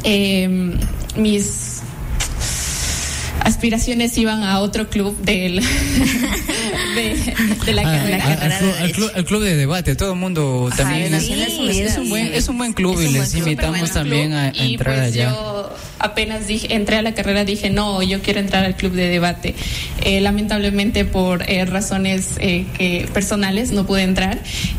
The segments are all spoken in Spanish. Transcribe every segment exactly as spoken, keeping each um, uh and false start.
eh, mis aspiraciones iban a otro club del de, de la ah, carrera. A, al, club, al, club, al club de debate, todo el mundo también. Ajá, es, sí, es, es, un buen, es un buen club y les invitamos también a, a entrar y pues allá. Yo apenas dije, entré a la carrera, dije no, yo quiero entrar al club de debate. Eh, lamentablemente por eh, razones eh, que personales no pude entrar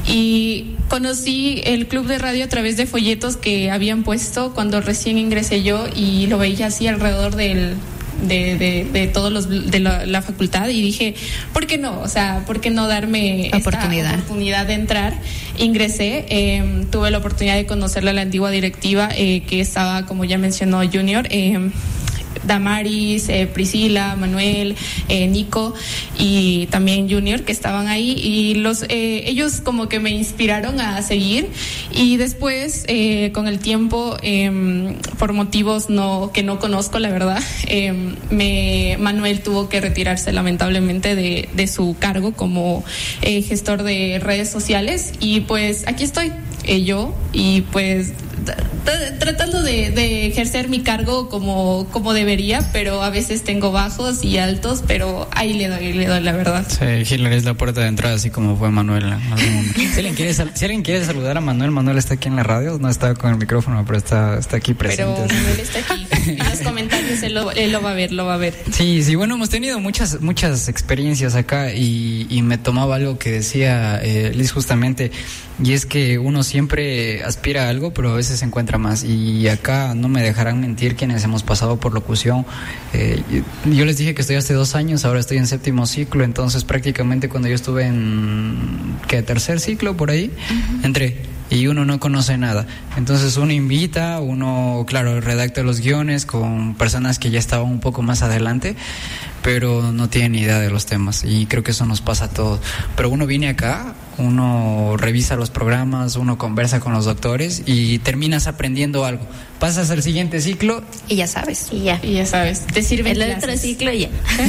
y conocí el club de radio a través de folletos que habían puesto cuando recién ingresé yo y lo veía así alrededor del De, de, de todos los de la, la facultad y dije, ¿por qué no? O sea, ¿por qué no darme oportunidad. esta oportunidad de entrar? Ingresé, eh, tuve la oportunidad de conocerle a la antigua directiva eh, que estaba, como ya mencionó Junior, eh, Damaris, eh, Priscila, Manuel, eh, Nico y también Junior que estaban ahí y los eh, ellos como que me inspiraron a seguir y después eh, con el tiempo eh, por motivos no que no conozco la verdad eh, me Manuel tuvo que retirarse lamentablemente de, de su cargo como eh, gestor de redes sociales y pues aquí estoy eh, yo y pues tratando de, de ejercer mi cargo como, como debería, pero a veces tengo bajos y altos, pero ahí le doy, le doy la verdad. Sí, Hillary es la puerta de entrada, así como fue Manuel. Si alguien quiere, si alguien quiere saludar a Manuel, Manuel está aquí en la radio, no está con el micrófono, pero está, está aquí presente. Pero Manuel está aquí, en los comentarios él lo, él lo va a ver, lo va a ver. Sí, sí, bueno, hemos tenido muchas, muchas experiencias acá y, y me tomaba algo que decía eh, Liz justamente, y es que uno siempre aspira a algo, pero a veces se encuentra más. Y acá no me dejarán mentir quienes hemos pasado por locución. Eh, yo les dije que estoy hace dos años, ahora estoy en séptimo ciclo, entonces prácticamente cuando yo estuve en ¿qué? tercer ciclo por ahí, uh-huh. entré. Y uno no conoce nada. Entonces uno invita, uno, claro, redacta los guiones con personas que ya estaban un poco más adelante, pero no tienen ni idea de los temas. Y creo que eso nos pasa a todos. Pero uno viene acá, uno revisa los programas, uno conversa con los doctores y terminas aprendiendo algo. Pasas al siguiente ciclo y ya sabes. Y ya, y ya sabes. Te sirve el otro ciclo y ya.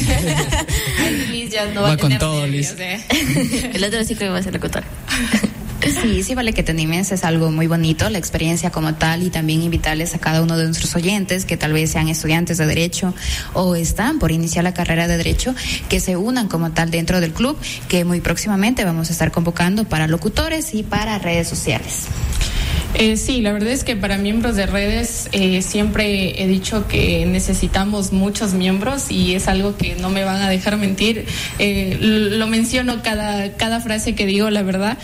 Liz ya no va, va a con todo, Liz. El otro ciclo va a ser locutora. Sí, sí vale que te animes, es algo muy bonito, la experiencia como tal, y también invitarles a cada uno de nuestros oyentes que tal vez sean estudiantes de Derecho o están por iniciar la carrera de Derecho, que se unan como tal dentro del club, que muy próximamente vamos a estar convocando para locutores y para redes sociales. Eh, sí, la verdad es que para miembros de redes eh, siempre he dicho que necesitamos muchos miembros y es algo que no me van a dejar mentir. Eh, lo menciono cada, cada frase que digo, la verdad.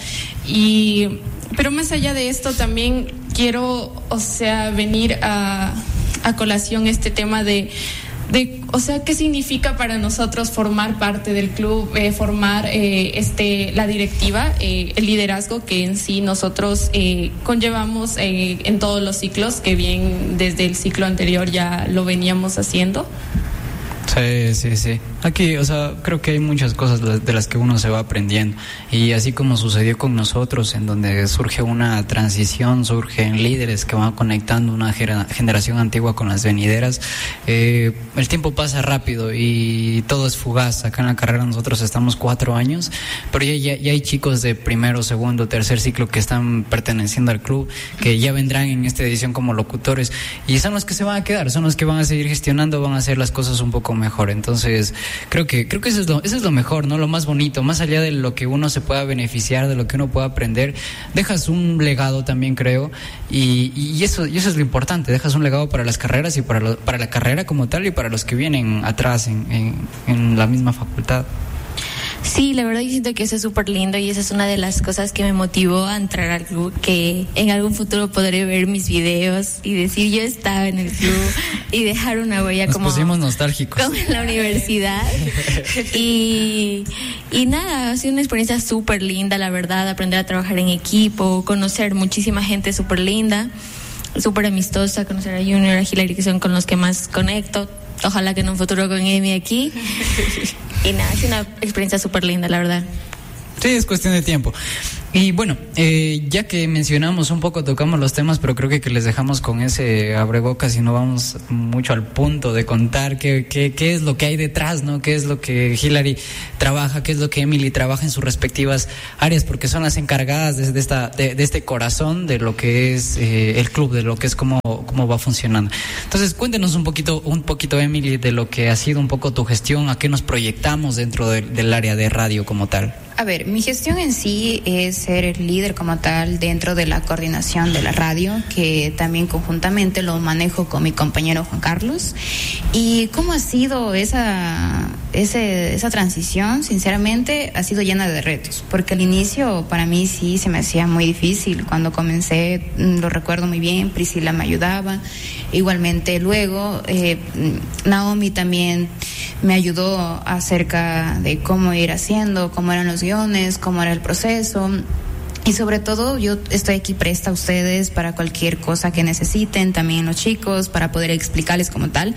Y, pero más allá de esto también quiero, o sea, venir a, a colación este tema de... De, o sea, ¿qué significa para nosotros formar parte del club, eh, formar eh, este la directiva, eh, el liderazgo que en sí nosotros eh, conllevamos eh, en todos los ciclos, que bien desde el ciclo anterior ya lo veníamos haciendo? Sí, sí, sí. Aquí, o sea, creo que hay muchas cosas de las que uno se va aprendiendo. Y así como sucedió con nosotros, en donde surge una transición, surgen líderes que van conectando una generación antigua con las venideras, eh, el tiempo pasa rápido y todo es fugaz. Acá en la carrera nosotros estamos cuatro años, pero ya, ya, ya hay chicos de primero, segundo, tercer ciclo que están perteneciendo al club, que ya vendrán en esta edición como locutores, y son los que se van a quedar, son los que van a seguir gestionando, van a hacer las cosas un poco mejor. Entonces creo que creo que eso es lo eso es lo mejor, ¿no? Lo más bonito, más allá de lo que uno se pueda beneficiar, de lo que uno pueda aprender, dejas un legado también, creo, y, y eso y eso es lo importante, dejas un legado para las carreras y para lo, para la carrera como tal y para los que vienen atrás en, en, en la misma facultad. Sí, la verdad yo siento que eso es súper lindo y esa es una de las cosas que me motivó a entrar al club, que en algún futuro podré ver mis videos y decir yo estaba en el club y dejar una huella. Nos como pusimos nostálgicos como en la universidad y, y nada, ha sido una experiencia súper linda, la verdad, aprender a trabajar en equipo, conocer muchísima gente súper linda, súper amistosa, conocer a Junior, a Hillary, que son con los que más conecto. Ojalá que en un futuro con Emi aquí. Y nada, es una experiencia súper linda, la verdad. Sí, es cuestión de tiempo. Y bueno, eh, ya que mencionamos un poco, tocamos los temas, pero creo que, que les dejamos con ese abrebocas y no vamos mucho al punto de contar qué, qué, qué es lo que hay detrás, ¿no? Qué es lo que Hilary trabaja, qué es lo que Emily trabaja en sus respectivas áreas, porque son las encargadas de, de, esta, de, de este corazón de lo que es eh, el club, de lo que es cómo, cómo va funcionando. Entonces, cuéntenos un poquito, un poquito, Emily, de lo que ha sido un poco tu gestión, a qué nos proyectamos dentro de, del área de radio como tal. A ver, mi gestión en sí es ser el líder como tal dentro de la coordinación de la radio, que también conjuntamente lo manejo con mi compañero Juan Carlos. ¿Y cómo ha sido esa, ese, esa transición? Sinceramente, ha sido llena de retos, porque al inicio para mí sí se me hacía muy difícil. Cuando comencé, lo recuerdo muy bien, Priscila me ayudaba. Igualmente luego, eh, Naomi también me ayudó acerca de cómo ir haciendo, cómo eran los guiones, cómo era el proceso. Y sobre todo yo estoy aquí presta a ustedes para cualquier cosa que necesiten, también los chicos, para poder explicarles como tal.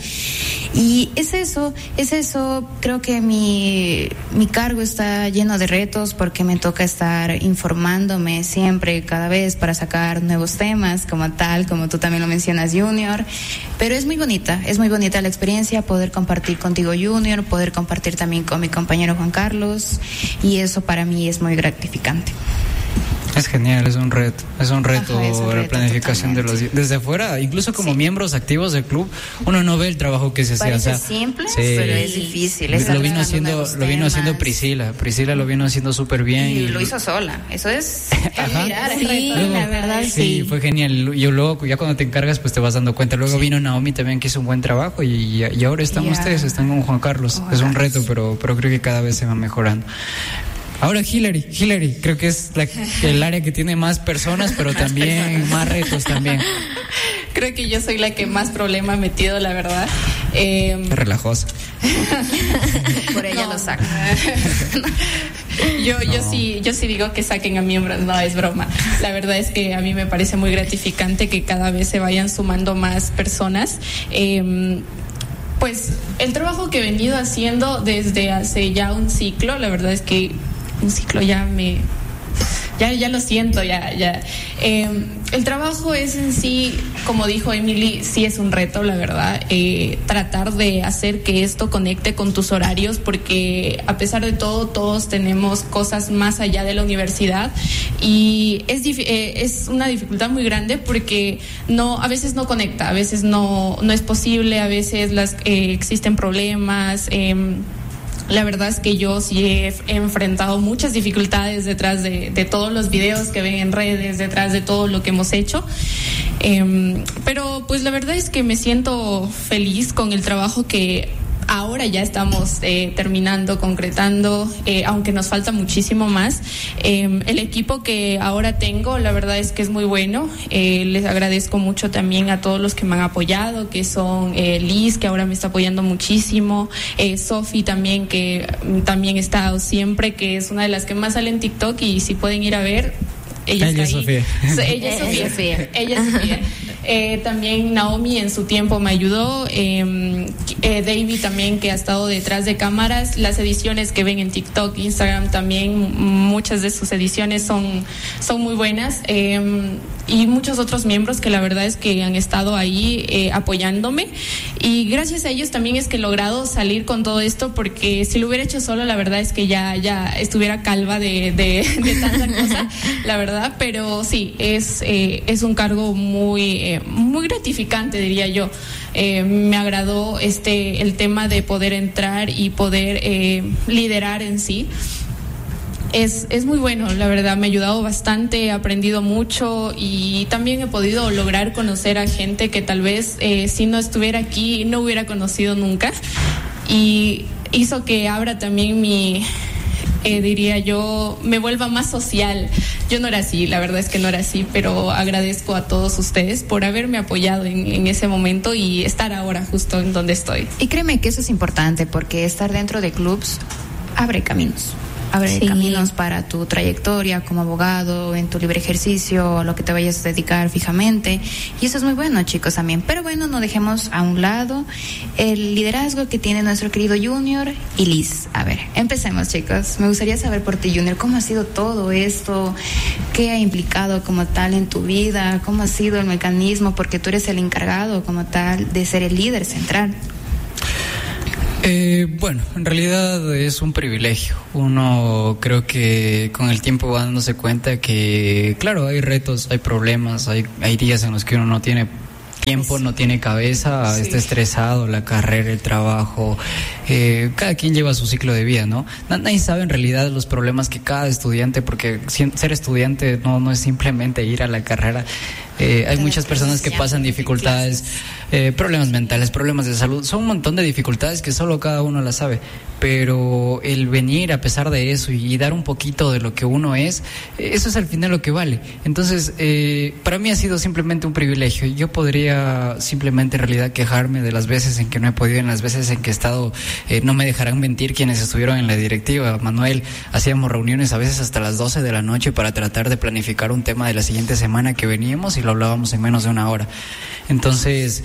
Y es eso, es eso, creo que mi, mi cargo está lleno de retos porque me toca estar informándome siempre, cada vez, para sacar nuevos temas como tal, como tú también lo mencionas, Junior. Pero es muy bonita, es muy bonita la experiencia, poder compartir contigo, Junior, poder compartir también con mi compañero Juan Carlos, y eso para mí es muy gratificante. Es genial, es un reto, es un reto, Ajá, es un reto la planificación totalmente. de los desde afuera, incluso como sí. miembros activos del club, uno no ve el trabajo que se hace. Parece o sea, simple, sí. pero es difícil. Es lo vino haciendo, lo vino haciendo Priscila, Priscila lo vino haciendo súper bien. Y, y lo hizo sola, eso es admirar. Sí, luego, la verdad sí. Sí, fue genial. Yo luego, ya cuando te encargas, pues te vas dando cuenta. Luego sí. vino Naomi también, que hizo un buen trabajo, y, y ahora están yeah. ustedes, están con Juan Carlos. Oh, es un reto, pero, pero creo que cada vez se va mejorando. Ahora Hilary, Hilary, creo que es la, el área que tiene más personas, pero también más retos también. Creo que yo soy la que más problema ha metido, la verdad. Eh, Relajosa. Por ella no. lo saca. Yo, no. yo sí, yo sí digo que saquen a miembros, no es broma. La verdad es que a mí me parece muy gratificante que cada vez se vayan sumando más personas. Eh, Pues el trabajo que he venido haciendo desde hace ya un ciclo, la verdad es que un ciclo ya me, ya, ya lo siento, ya, ya. Eh, el trabajo es en sí, como dijo Emily, sí es un reto, la verdad, eh, tratar de hacer que esto conecte con tus horarios, porque a pesar de todo, todos tenemos cosas más allá de la universidad, y es, eh, es una dificultad muy grande porque no, a veces no conecta, a veces no, no es posible, a veces las, eh, existen problemas. Eh, La verdad es que yo sí he enfrentado muchas dificultades detrás de, de todos los videos que ven en redes, detrás de todo lo que hemos hecho. Eh, pero pues la verdad es que me siento feliz con el trabajo que ahora ya estamos eh, terminando, concretando, eh, aunque nos falta muchísimo más. Eh, el equipo que ahora tengo, la verdad es que es muy bueno. Eh, les agradezco mucho también a todos los que me han apoyado, que son eh, Liz, que ahora me está apoyando muchísimo, eh, Sofi también, que también está siempre, que es una de las que más sale en TikTok, y si pueden ir a ver, ella, ella está es Sofía. Ella es Sofía. Sofía. Ella es Sofía. Eh, también Naomi en su tiempo me ayudó, eh, eh, David también, que ha estado detrás de cámaras, las ediciones que ven en TikTok, Instagram también, muchas de sus ediciones son, son muy buenas, eh, y muchos otros miembros que la verdad es que han estado ahí eh, apoyándome, y gracias a ellos también es que he logrado salir con todo esto, porque si lo hubiera hecho solo, la verdad es que ya, ya estuviera calva de, de, de tanta cosa, la verdad, pero sí, es, eh, es un cargo muy... Eh, muy gratificante, diría yo. Eh, me agradó este el tema de poder entrar y poder eh, liderar en sí. Es, es muy bueno, la verdad, me ha ayudado bastante, he aprendido mucho, y también he podido lograr conocer a gente que tal vez eh, si no estuviera aquí no hubiera conocido nunca, y hizo que abra también mi... Eh, diría yo, me vuelva más social. Yo no era así, la verdad es que no era así, pero agradezco a todos ustedes por haberme apoyado en, en ese momento y estar ahora justo en donde estoy. Y créeme que eso es importante, porque estar dentro de clubs abre caminos. abrir Sí. caminos para tu trayectoria como abogado, en tu libre ejercicio, a lo que te vayas a dedicar fijamente. Y eso es muy bueno, chicos, también. Pero bueno, no dejemos a un lado el liderazgo que tiene nuestro querido Junior y Liz. A ver, empecemos, chicos. Me gustaría saber por ti, Junior, cómo ha sido todo esto, qué ha implicado como tal en tu vida, cómo ha sido el mecanismo, porque tú eres el encargado como tal de ser el líder central. Eh, bueno, en realidad es un privilegio. Uno creo que con el tiempo va dándose cuenta que, claro, hay retos, hay problemas, hay, hay días en los que uno no tiene tiempo, no tiene cabeza, sí. Está estresado, la carrera, el trabajo, eh, cada quien lleva su ciclo de vida, ¿no? Nadie sabe en realidad los problemas que cada estudiante, porque ser estudiante no, no es simplemente ir a la carrera. Eh, hay muchas personas que pasan dificultades, eh, problemas mentales, problemas de salud, son un montón de dificultades que solo cada uno las sabe, pero el venir a pesar de eso y, y dar un poquito de lo que uno es, eh, eso es al final lo que vale. Entonces, eh, para mí ha sido simplemente un privilegio. Yo podría simplemente en realidad quejarme de las veces en que no he podido, en las veces en que he estado, eh, no me dejarán mentir quienes estuvieron en la directiva. Manuel, hacíamos reuniones a veces hasta las doce de la noche para tratar de planificar un tema de la siguiente semana que veníamos, y lo hablábamos en menos de una hora. Entonces,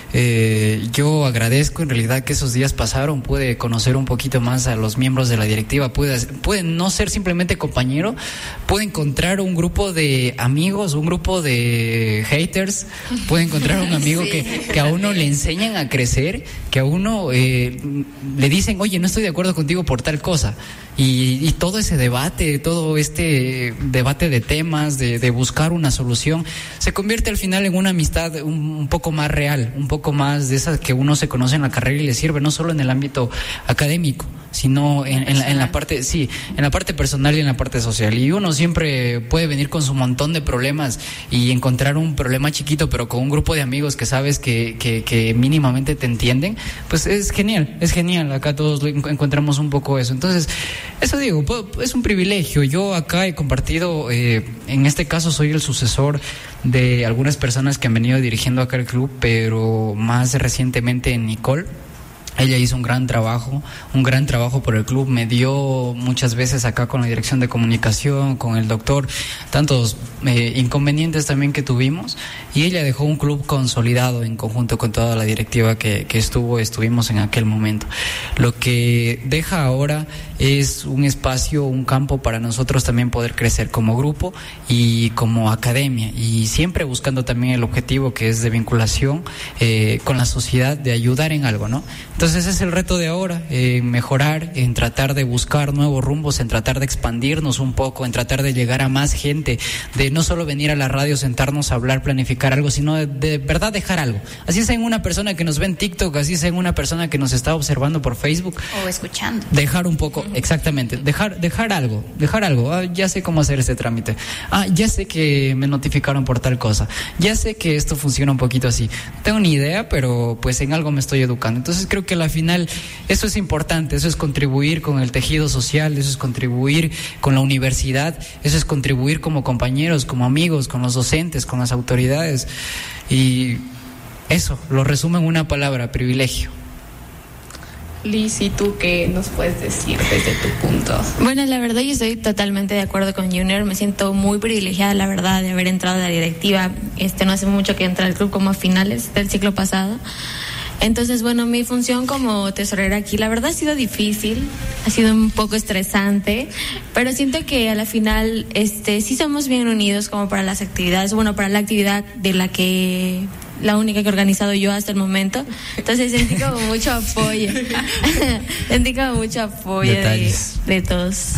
eh, yo agradezco en realidad que esos días pasaron, pude conocer un poquito más a los miembros de la directiva, pude, pude no ser simplemente compañero, pude encontrar un grupo de amigos, un grupo de haters, pude encontrar un amigo sí. que, que a uno le enseñan a crecer, que a uno eh, le dicen, oye, no estoy de acuerdo contigo por tal cosa. Y, y todo ese debate, todo este debate de temas, de, de buscar una solución, se convierte al final en una amistad un, un poco más real, un poco más de esas que uno se conoce en la carrera y le sirve no solo en el ámbito académico, sino en, en, la, en la parte, sí, en la parte personal y en la parte social. Y uno siempre puede venir con su montón de problemas y encontrar un problema chiquito, pero con un grupo de amigos que sabes que, que, que mínimamente te entienden, pues es genial, es genial. Acá todos encontramos un poco eso. Entonces, eso digo, es un privilegio. Yo acá he compartido, eh, en este caso soy el sucesor de algunas personas que han venido dirigiendo acá el club, pero más recientemente en Nicole. Ella hizo un gran trabajo, un gran trabajo por el club, me dio muchas veces acá con la dirección de comunicación, con el doctor, tantos eh, inconvenientes también que tuvimos, y ella dejó un club consolidado en conjunto con toda la directiva que, que estuvo, estuvimos en aquel momento. Lo que deja ahora es un espacio, un campo para nosotros también poder crecer como grupo y como academia, y siempre buscando también el objetivo que es de vinculación eh, con la sociedad, de ayudar en algo, ¿no? Entonces ese es el reto de ahora, eh, mejorar, en tratar de buscar nuevos rumbos, en tratar de expandirnos un poco, en tratar de llegar a más gente, de no solo venir a la radio, sentarnos a hablar, planificar algo, sino de, de verdad dejar algo. Así sea en una persona que nos ve en TikTok, así sea en una persona que nos está observando por Facebook. O escuchando. Dejar un poco, exactamente, dejar, dejar algo, dejar algo. Ah, ya sé cómo hacer este trámite. Ah, ya sé que me notificaron por tal cosa. Ya sé que esto funciona un poquito así. No tengo ni idea, pero pues en algo me estoy educando. Entonces creo que al final eso es importante, eso es contribuir con el tejido social, eso es contribuir con la universidad, eso es contribuir como compañeros, como amigos, con los docentes, con las autoridades, y eso lo resumo en una palabra: privilegio. Liz, ¿y tú qué nos puedes decir desde tu punto? Bueno, la verdad yo estoy totalmente de acuerdo con Junior, me siento muy privilegiada, la verdad, de haber entrado a la directiva. Este no hace mucho que entré al club, como a finales del ciclo pasado. Entonces, bueno, mi función como tesorera aquí, la verdad ha sido difícil, ha sido un poco estresante, pero siento que a la final, este, sí somos bien unidos como para las actividades, bueno, para la actividad de la que, la única que he organizado yo hasta el momento. Entonces sentí como mucho apoyo, sentí como mucho apoyo de, de todos.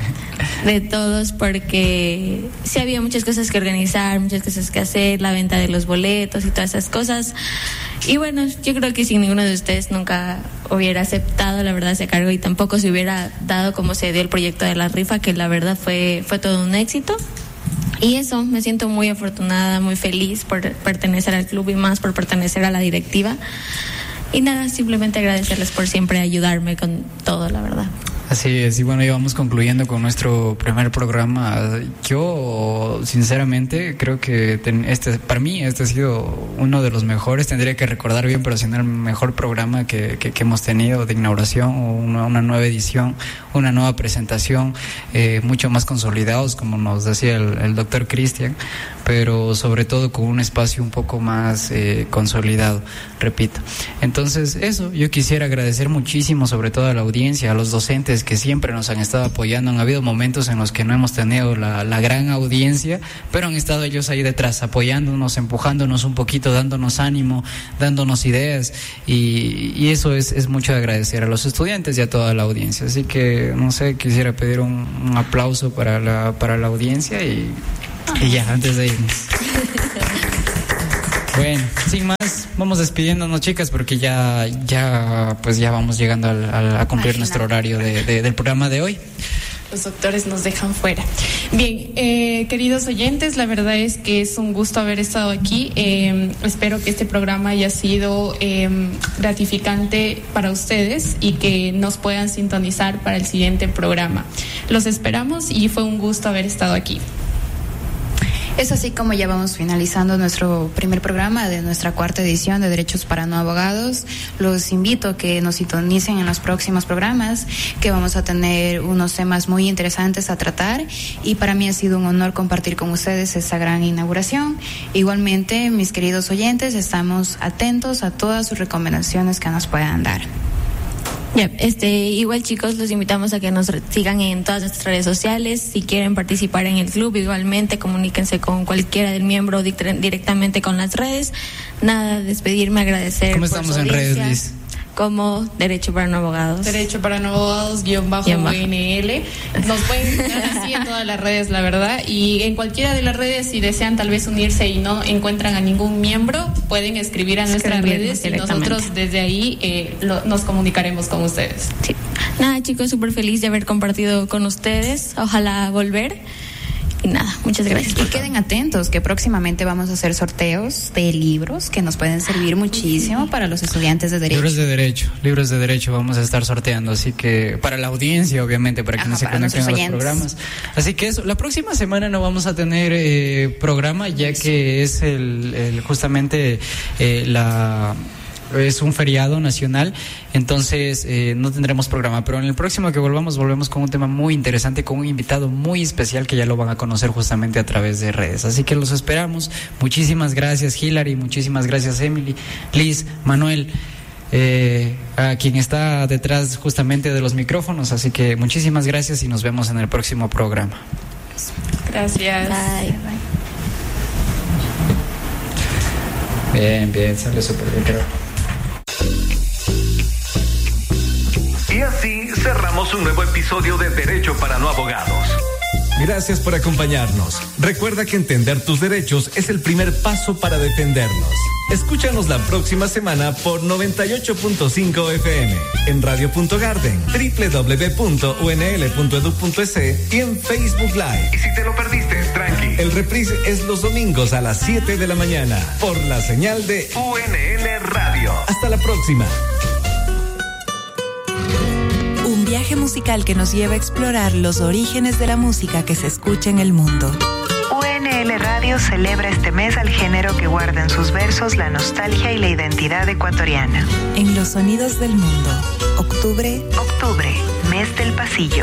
De todos, porque sí había muchas cosas que organizar, muchas cosas que hacer, la venta de los boletos y todas esas cosas. Y bueno, yo creo que sin ninguno de ustedes nunca hubiera aceptado la verdad ese cargo, y tampoco se hubiera dado como se dio el proyecto de la rifa, que la verdad fue, fue todo un éxito. Y eso, me siento muy afortunada, muy feliz por pertenecer al club y más por pertenecer a la directiva. Y nada, simplemente agradecerles por siempre ayudarme con todo, la verdad. Así es, y bueno, ya vamos concluyendo con nuestro primer programa. Yo, sinceramente, creo que ten, este, para mí este ha sido uno de los mejores. Tendría que recordar bien, pero siendo el mejor programa que, que, que hemos tenido de inauguración, una, una nueva edición, una nueva presentación, eh, mucho más consolidados, como nos decía el, el doctor Cristian, pero sobre todo con un espacio un poco más eh, consolidado, repito. Entonces, eso, yo quisiera agradecer muchísimo, sobre todo a la audiencia, a los docentes que siempre nos han estado apoyando. Han habido momentos en los que no hemos tenido la, la gran audiencia, pero han estado ellos ahí detrás, apoyándonos, empujándonos un poquito, dándonos ánimo, dándonos ideas, y, y eso es, es mucho de agradecer a los estudiantes y a toda la audiencia. Así que, no sé, quisiera pedir un, un aplauso para la, para la audiencia y, y ya, antes de irnos. Bueno, sin más, vamos despidiéndonos, chicas, porque ya, ya, pues ya vamos llegando al, al, a cumplir Imagina. nuestro horario de, de, del programa de hoy. Los doctores nos dejan fuera. Bien, eh, queridos oyentes, la verdad es que es un gusto haber estado aquí. Eh, espero que este programa haya sido eh, gratificante para ustedes y que nos puedan sintonizar para el siguiente programa. Los esperamos y fue un gusto haber estado aquí. Es así como ya vamos finalizando nuestro primer programa de nuestra cuarta edición de Derechos para No Abogados. Los invito a que nos sintonicen en los próximos programas, que vamos a tener unos temas muy interesantes a tratar, y para mí ha sido un honor compartir con ustedes esta gran inauguración. Igualmente, mis queridos oyentes, estamos atentos a todas sus recomendaciones que nos puedan dar. Yeah, este, igual, chicos, los invitamos a que nos sigan en todas nuestras redes sociales. Si quieren participar en el club, igualmente comuníquense con cualquiera del miembro directamente con las redes. Nada, despedirme, agradecer. ¿Cómo estamos en redes, Liz? Como Derecho para No Abogados. Derecho para No Abogados, guión bajo V N L. Nos pueden encontrar así en todas las redes, la verdad. Y en cualquiera de las redes, si desean tal vez unirse y no encuentran a ningún miembro, pueden escribir a nuestras redes y nosotros desde ahí eh, lo, nos comunicaremos con ustedes. Sí. Nada, chicos, súper feliz de haber compartido con ustedes. Ojalá volver. Y nada, muchas gracias. Y queden atentos que próximamente vamos a hacer sorteos de libros que nos pueden servir muchísimo para los estudiantes de Derecho. Libros de Derecho, libros de Derecho vamos a estar sorteando, así que para la audiencia, obviamente, para quienes se conecten a los programas. Así que eso, la próxima semana no vamos a tener eh, programa, ya que es el, el justamente eh, la... es un feriado nacional, entonces eh, no tendremos programa, pero en el próximo que volvamos, volvemos con un tema muy interesante, con un invitado muy especial que ya lo van a conocer justamente a través de redes, así que los esperamos. Muchísimas gracias, Hilary, muchísimas gracias, Emily, Liz, Manuel, eh, a quien está detrás justamente de los micrófonos, así que muchísimas gracias y nos vemos en el próximo programa. Gracias. Bye. Bien, bien, sale súper bien, creo. Y así cerramos un nuevo episodio de Derecho para No Abogados. Gracias por acompañarnos. Recuerda que entender tus derechos es el primer paso para defendernos. Escúchanos la próxima semana por noventa y ocho punto cinco F M, en Radio Punto Garden, doble u doble u doble u punto u n l punto e d u punto e c y en Facebook Live. Y si te lo perdiste, tranqui. El reprise es los domingos a las siete de la mañana por la señal de U N L Radio. Hasta la próxima. Un viaje musical que nos lleva a explorar los orígenes de la música que se escucha en el mundo. U N L Radio celebra este mes al género que guarda en sus versos la nostalgia y la identidad ecuatoriana. En los sonidos del mundo. Octubre. Octubre, mes del pasillo.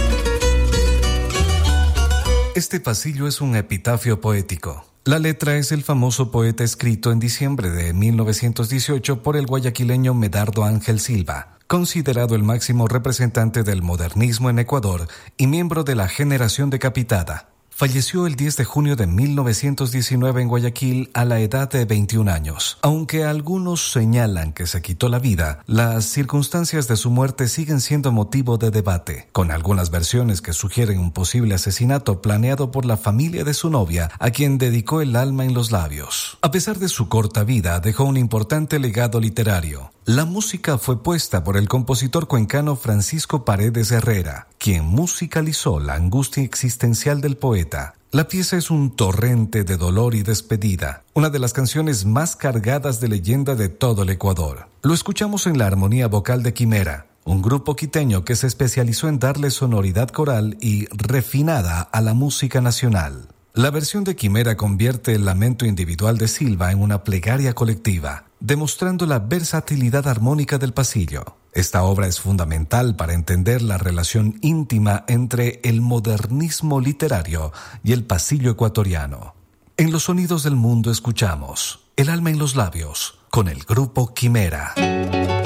Este pasillo es un epitafio poético. La letra es el famoso poeta escrito en diciembre de mil novecientos dieciocho por el guayaquileño Medardo Ángel Silva, considerado el máximo representante del modernismo en Ecuador y miembro de la generación decapitada. Falleció el diez de junio de mil novecientos diecinueve en Guayaquil a la edad de veintiún años. Aunque algunos señalan que se quitó la vida, las circunstancias de su muerte siguen siendo motivo de debate, con algunas versiones que sugieren un posible asesinato planeado por la familia de su novia, a quien dedicó el alma en los labios. A pesar de su corta vida, dejó un importante legado literario. La música fue puesta por el compositor cuencano Francisco Paredes Herrera, quien musicalizó la angustia existencial del poeta. La pieza es un torrente de dolor y despedida, una de las canciones más cargadas de leyenda de todo el Ecuador. Lo escuchamos en la armonía vocal de Quimera, un grupo quiteño que se especializó en darle sonoridad coral y refinada a la música nacional. La versión de Quimera convierte el lamento individual de Silva en una plegaria colectiva, demostrando la versatilidad armónica del pasillo. Esta obra es fundamental para entender la relación íntima entre el modernismo literario y el pasillo ecuatoriano. En los sonidos del mundo escuchamos El alma en los labios con el grupo Quimera.